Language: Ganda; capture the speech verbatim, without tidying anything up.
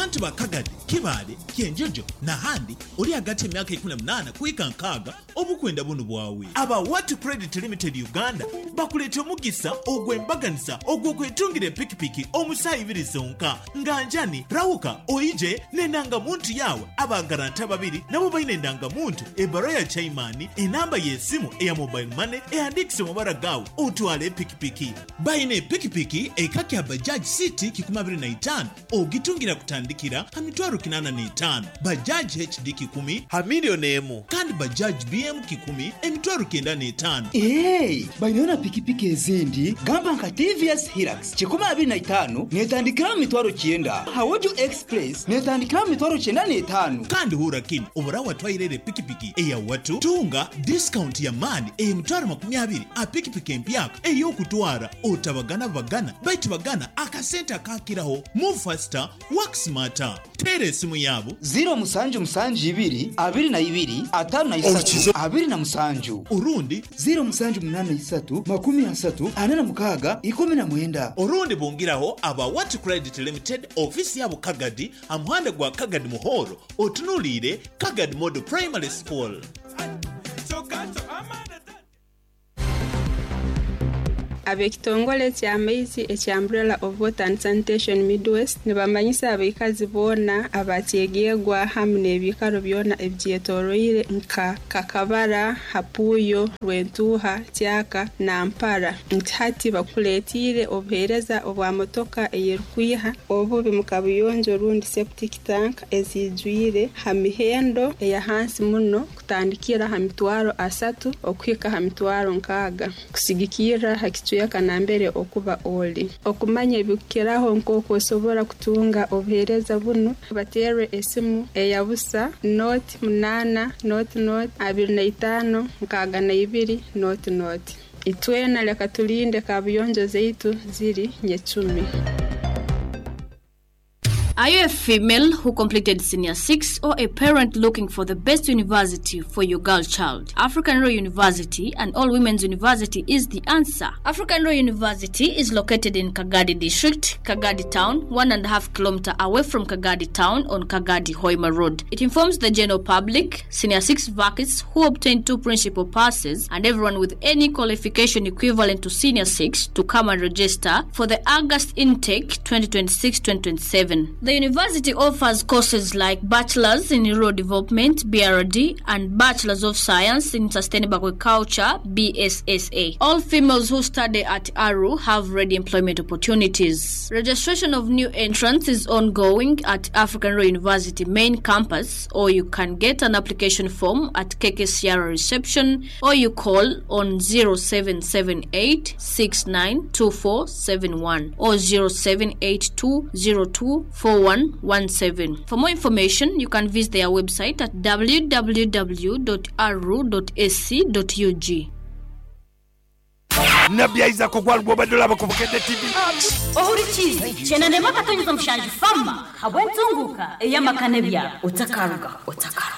bantu bakagadi Kibale Kyenjojo n'ahandi oli hagati emyaka ikumi na munana kuhika nkaaga obukwenda buno bwawe. Aba Watu Credit Limited Uganda bakuleeta omugisa ogw'embaganisa ogw'okwetungira epikipiki omusaayi ibiri zonka nganjani rawuka oije n'endangamuntu yawe abagaranta babiri nabo balina endangamuntu ebbaluwa ya chairman enamba y'essimu eya mobile money eyandiikise mubara gaawe otwala epikipiki. Balina epikipiki ekaki ya Bajaj City kikumi abiri na itaano ogitungira kutandikira ha mitwalo kinaana n'etaano, Bajaj H D kikumi ha miliyoni emu kandi Bajaj B M kikumi emitwalo kenda n'etaano. Hey, balina pikipiki ezindi gamba nka T V S Hilux kikumi abiri na itaano netandikira mitwalo kyenda, Hawoju Express netandikira mitwalo kyenda n'etaano. Kandi hura kini oburawa twayirere pikipiki eya Watu tunga discount ya mani eya mitwalo makumi abiri a pikipiki empyaka ey'okutwara otabagana bagana baitu bagana akasenta kakiraho move faster work smarter. Tere esimu yabo ziro musanju musanju ibiri abiri na ibiri atanu na isatu abiri na musanju, urundi ziro musanju munana isatu makumi asatu ana na mukaga ikumi na mwenda. Urundi bongiraho aba Watu Credit Limited ofisi yabo Kagadi amuhanda gwa Kagadi Muhoro otunulire Kagadi Model Primary School. Abekitongole kya maizi ekya Umbrella of Water and Sanitation Midwest nibamanyisa abikazi bona abatyegegwa hamwe n'ebikaro byona ebyetoroire nka Kakabara, Hapuyo, Rwentuha, Tyaka na Mpara nti hati bakuletire obuhereza obwa motoka eyerukwiha obu bimukabuyonjo rundi septic tank ezijwire ha mihendo eya hansi muno kutandikira ha mitwaro asatu okwika ha mitwaro nkaaga kusigikira hakitu ya kanambere okuba oli okumanya ebikiraho nkoko osobora kutunga obuhereza buno batere esimu eya busa note munana note note abiri na itaano nkaaga na ibiri note note. Itwena leka tulinde kabuyonjo zeitu ziri nyecumi. Are you a female who completed senior six or a parent looking for the best university for your girl child? African Royal University, an all-women's university, is the answer. African Royal University is located in Kagadi District, Kagadi Town, one and a half kilometer away from Kagadi Town on Kagadi Hoima Road. It informs the general public, senior six vacates who obtain two principal passes, and everyone with any qualification equivalent to senior six to come and register for the August intake twenty twenty-six twenty twenty-seven. The university offers courses like Bachelor's in Rural Development, B R D, and Bachelor's of Science in Sustainable Agriculture, B S S A. All females who study at A R U have ready employment opportunities. Registration of new entrants is ongoing at African Royal University main campus, or you can get an application form at K K C R reception, or you call on zero seven seven eight six nine two four seven one or zero seven eight two zero two four one one seven. For more information, you can visit their website at w w w dot a r u dot a c dot u g. Nabia iza kugwal gobadola bakubukete T V. Ohuri chizi chena nema katonyeza mshanji fama habwentunguka eyama kanebya utakaruga utakaruga